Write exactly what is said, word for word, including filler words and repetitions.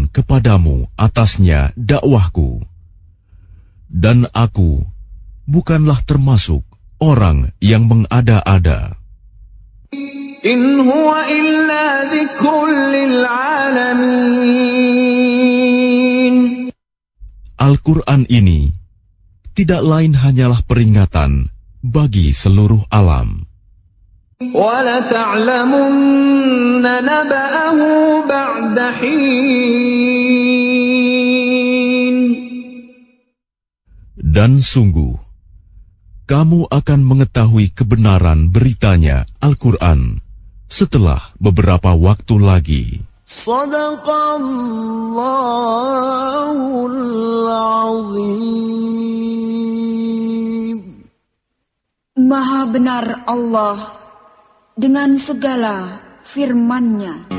kepadamu atasnya dakwahku. Dan aku bukanlah termasuk orang yang mengada-ada. In huwa illa dzikrun lil alamin. Al-Quran ini tidak lain hanyalah peringatan bagi seluruh alam. Wa la ta'lamunna naba'ahu ba'da hin. Dan sungguh, kamu akan mengetahui kebenaran beritanya Al-Quran setelah beberapa waktu lagi. Shadaqallahul azim. Maha benar Allah dengan segala firman-Nya.